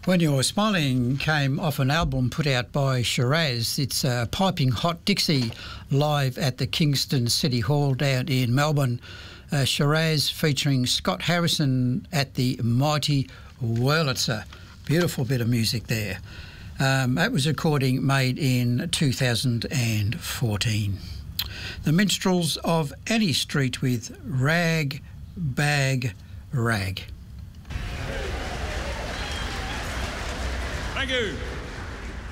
When You're Smiling came off an album put out by Shiraz. It's Piping Hot Dixie live at the Kingston City Hall down in Melbourne. Shiraz featuring Scott Harrison at the Mighty Wurlitzer. Beautiful bit of music there. That was a recording made in 2014. The Minstrels of Annie Street with Rag, Bag, Rag. Thank you.